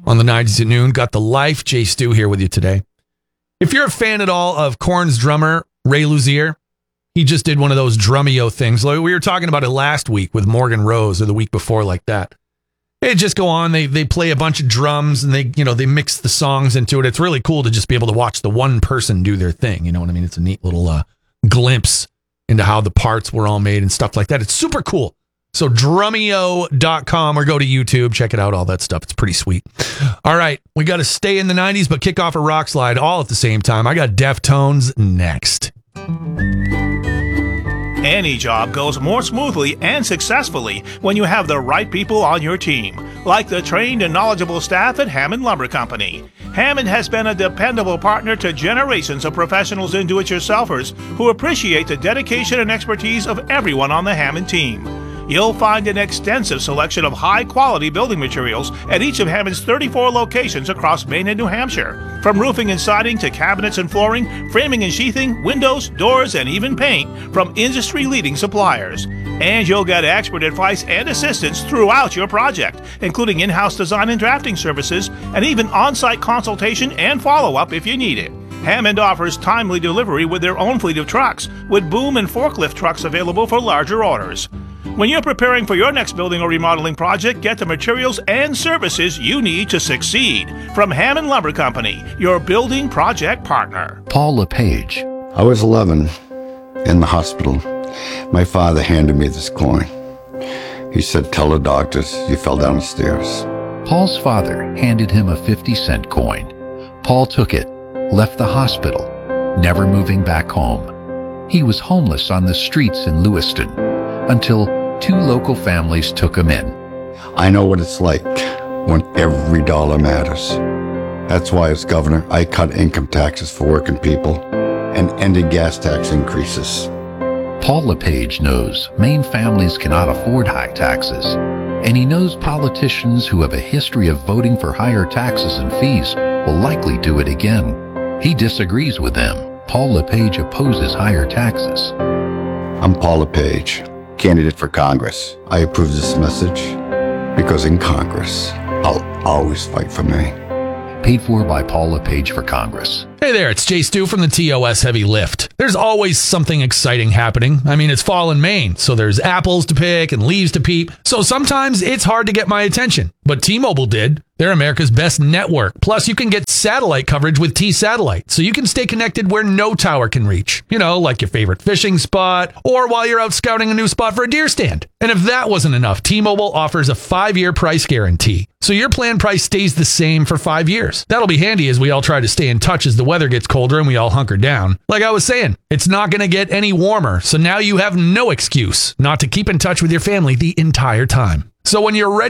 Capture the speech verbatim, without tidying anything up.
on the nineties at noon. Got the Life, Jay Stu here with you today. If you're a fan at all of Korn's drummer, Ray Luzier, he just did one of those Drumeo things. We were talking about it last week with Morgan Rose or the week before like that. They just go on, they they play a bunch of drums and they, you know, they mix the songs into it. It's really cool to just be able to watch the one person do their thing. You know what I mean? It's a neat little uh, glimpse into how the parts were all made and stuff like that. It's super cool. So drumeo dot com or go to YouTube, check it out, all that stuff. It's pretty sweet. All right, we got to stay in the nineties, but kick off a rock slide all at the same time. I got Deftones next. Any job goes more smoothly and successfully when you have the right people on your team, like the trained and knowledgeable staff at Hammond Lumber Company. Hammond has been a dependable partner to generations of professionals and do-it-yourselfers who appreciate the dedication and expertise of everyone on the Hammond team. You'll find an extensive selection of high-quality building materials at each of Hammond's thirty-four locations across Maine and New Hampshire. From roofing and siding to cabinets and flooring, framing and sheathing, windows, doors, and even paint from industry-leading suppliers. And you'll get expert advice and assistance throughout your project, including in-house design and drafting services, and even on-site consultation and follow-up if you need it. Hammond offers timely delivery with their own fleet of trucks, with boom and forklift trucks available for larger orders. When you're preparing for your next building or remodeling project, get the materials and services you need to succeed. From Hammond Lumber Company, your building project partner. Paul LePage. I was eleven in the hospital. My father handed me this coin. He said, "Tell the doctors you fell down the stairs." Paul's father handed him a fifty cent coin. Paul took it, left the hospital, never moving back home. He was homeless on the streets in Lewiston until two local families took him in. I know what it's like when every dollar matters. That's why as governor, I cut income taxes for working people and ended gas tax increases. Paul LePage knows Maine families cannot afford high taxes, and he knows politicians who have a history of voting for higher taxes and fees will likely do it again. He disagrees with them. Paul LePage opposes higher taxes. I'm Paul LePage, candidate for Congress. I approve this message because in Congress, I'll always fight for me. Paid for by Paul LePage for Congress. Hey there, it's Jay Stu from the T O S Heavy Lift. There's always something exciting happening. I mean, it's fall in Maine, so there's apples to pick and leaves to peep. So sometimes it's hard to get my attention, but T-Mobile did. They're America's best network. Plus, you can get satellite coverage with T-Satellite, so you can stay connected where no tower can reach. You know, like your favorite fishing spot, or while you're out scouting a new spot for a deer stand. And if that wasn't enough, T-Mobile offers a five-year price guarantee, so your plan price stays the same for five years. That'll be handy as we all try to stay in touch as the weather gets colder and we all hunker down. Like I was saying, it's not going to get any warmer, so now you have no excuse not to keep in touch with your family the entire time. So when you're ready